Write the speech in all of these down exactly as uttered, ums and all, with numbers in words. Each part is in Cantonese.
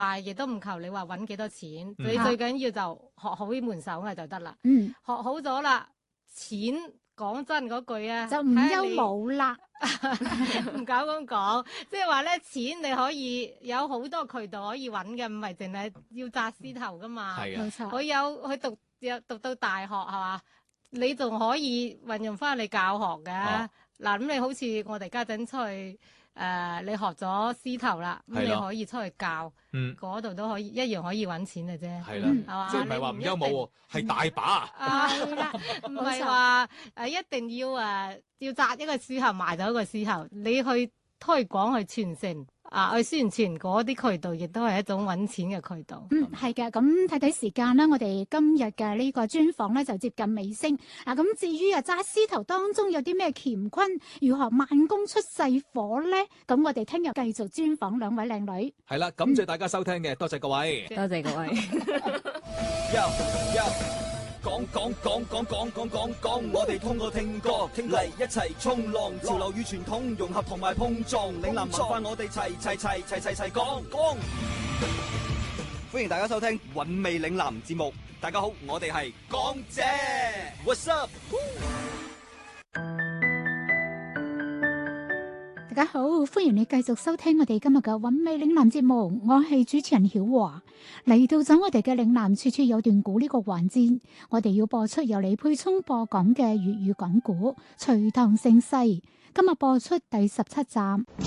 亦都唔求你話揾幾多錢， 嗯、 你最緊要就學好呢門手藝就得啦。 嗯， 學好咗啦，錢講真嗰句啊， 就唔憂冇啦。 唔搞咁講，即係話咧，錢你可以有好多渠道可以揾嘅，唔係淨係要紮獅頭噶嘛。 係啊， 冇錯。 佢有佢讀有讀到大學係嘛？你仲可以運用翻你教學嘅。嗱、哦，咁你好似我哋家陣出去。誒、呃，你學咗獅頭啦，咁你可以出去教，嗰度都可以一樣可一樣可以揾錢嘅啫， 係啦，係嘛？即係唔係話唔憂冇喎，係大把啊，係啦，唔係話誒一定要誒、呃、要紮一個獅頭賣咗一個獅頭，你去推廣去傳承。啊！去宣傳嗰啲渠道，亦都係一種揾錢嘅渠道。 嗯，係嘅。咁睇睇時間啦，我哋今日嘅呢個專訪咧就接近尾聲。嗱、啊，咁至於啊紮獅頭當中有啲咩乾坤，如何慢工出細火咧？咁我哋聽日繼續專訪兩位靚女。 係啦，感謝大家收聽嘅，嗯、多謝各位， 多謝各位。 Yo, yo. 講講講講講講講講，我哋通過聽歌聽嚟一齊衝浪，潮流與傳統融合同埋碰撞，嶺南文化我哋齊齊齊齊齊齊講講。歡迎大家收聽韻味嶺南節目，大家好，我哋係港姐 ，What's up？ 大家好，歡迎你繼續收聽我哋今日嘅韻味嶺南節目，我係主持人曉華。嚟到咗我哋嘅嶺南處處有段古呢個環節，我哋要播出由李佩聰播講嘅粵語講古《隋唐盛世》，今日播出第十七集。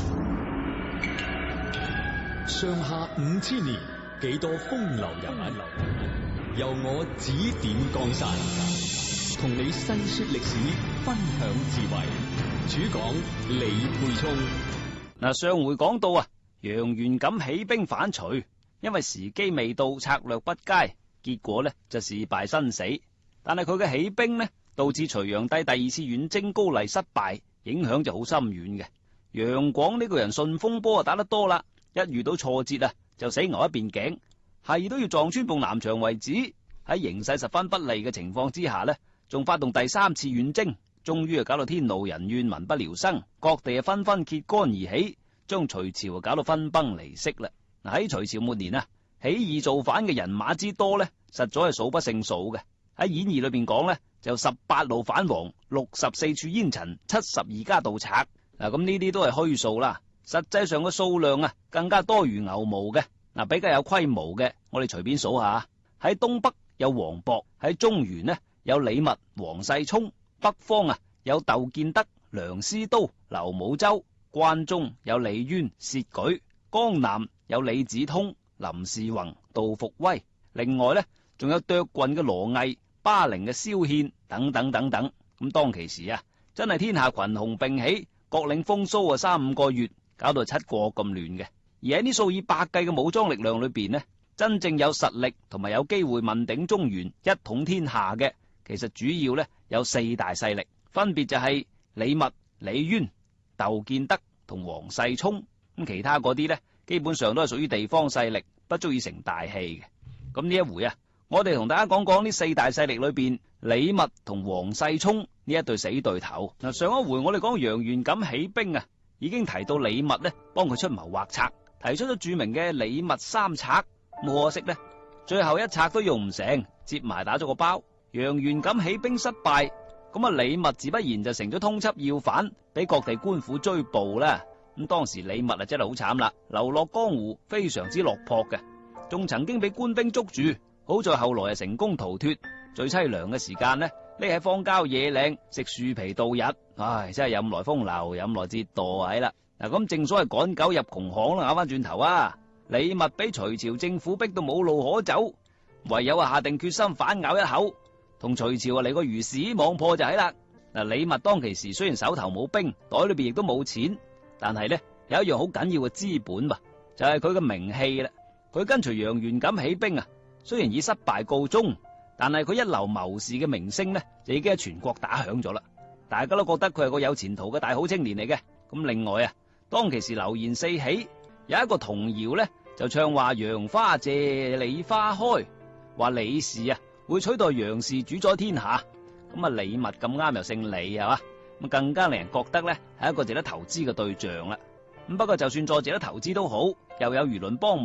上下五千年，幾多風流人物，由我指點江山，同你細說歷史，分享智慧。主講李佩聰。 嗱，上回講到啊，楊元錦起兵反隋，因為時機未到，策略不佳，結果呢就事敗身死。但係佢嘅起兵呢，導致隋煬帝第二次遠征高麗失敗，影響就好深遠嘅。楊廣呢個人順風波啊打得多啦，一遇到挫折啊就死牛一邊頸，係都要撞穿鳳南牆為止。喺形勢十分不利嘅情況之下呢，仲發動第三次遠征。終於啊搞到天怒人怨，民不聊生，各地啊紛紛揭竿而起，將隋朝啊搞到分崩離析啦。嗱，喺隋朝末年啊，起義造反嘅人馬之多咧，實在係數不勝數嘅。喺演義裏邊講咧，就十八路反王，六十四處煙塵，七十二家盜賊。嗱，咁呢啲都係虛數啦，實際上嘅數量啊更加多如牛毛嘅。嗱，比較有規模嘅，我哋隨便數下。喺東北有王勃，喺中原呢有李密、王世充。北方啊有竇建德、梁思都、劉武周，關中有李淵、薛舉，江南有李子通、林士宏、杜伏威，另外呢仲有涿郡嘅羅毅、巴陵嘅蕭憲等等等等。咁當其時啊，真係天下群雄並起，各領風騷啊三五個月，搞到七國咁亂嘅。而喺呢數以百計嘅武裝力量裏邊呢，真正有實力同埋有機會問鼎中原、一統天下嘅，其實主要呢有四大勢力，分別就係李密、李淵、竇建德同王世充。咁其他嗰啲呢，基本上都係屬於地方勢力，不足以成大器嘅。咁呢一回啊，我哋同大家講講呢四大勢力裏邊，李密同王世充呢一對死對頭。嗱，上一回我哋講楊元錦起兵啊，已經提到李密呢幫佢出謀劃策，提出咗著名嘅李密三策。冇可惜呢，最後一策都用唔成，接埋打咗個包。楊元錦起兵失敗，咁啊李密自不然就成咗通緝要犯，俾各地官府追捕啦。咁當時李密啊真係好慘啦，流落江湖，非常之落魄嘅，仲曾經俾官兵捉住。好在後來啊成功逃脫，最淒涼嘅時間呢，匿喺荒郊野嶺食樹皮度日。唉，真係任來風流，任來折墮係啦。嗱，咁正所謂趕狗入窮巷啦，咬翻轉頭啊！李密俾隋朝政府逼到冇路可走，唯有啊下定決心反咬一口，同隋朝啊嚟個魚死網破就係啦。嗱，李密當其時雖然手頭冇兵，袋裏邊亦都冇錢，但係呢有一樣好緊要嘅資本噃，就係佢嘅名氣啦。佢跟隨楊元錦起兵啊，雖然以失敗告終，但係佢一流謀士嘅名聲呢就已經喺全國打響咗啦。大家都覺得佢係個有前途嘅大好青年嚟嘅。咁另外啊，當其時流言四起。有一個童謠呢，就唱話楊花謝李花開，話李氏啊會取代楊氏主宰天下。咁啊李密咁啱又姓李係嘛，咁更加令人覺得呢係一個值得投資嘅對象啦。咁不過就算再值得投資都好，又有輿論幫忙，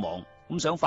咁想發